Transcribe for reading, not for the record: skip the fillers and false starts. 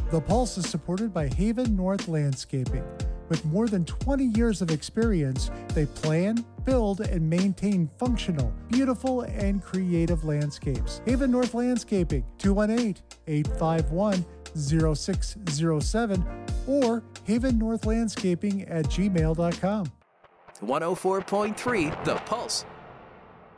The Pulse is supported by Haven North Landscaping. With more than 20 years of experience, they plan, build, and maintain functional, beautiful, and creative landscapes. Haven North Landscaping, 218-851-0607 or havennorthlandscaping@gmail.com. 104.3 The Pulse.